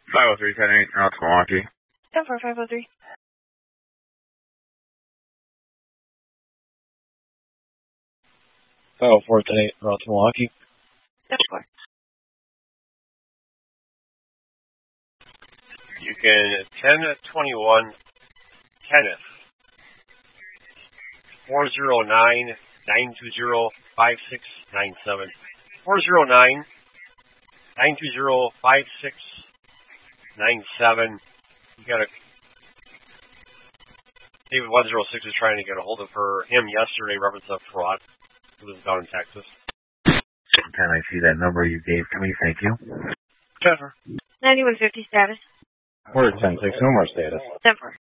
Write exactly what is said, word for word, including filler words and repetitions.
five oh three, ten eight, North Milwaukee. ten four, five oh three. five oh four, ten eight, North Milwaukee. ten four. You can ten twenty-one, Kenneth. four oh nine, nine two zero, five six nine seven. four oh nine, nine two zero, five six nine seven. You got a David one oh six is trying to get a hold of her him yesterday, reference of fraud. Who was down in Texas. Can I see that number you gave to me? Thank you. Trevor. ninety-one fifty status. Order ten six, no more status. ten four.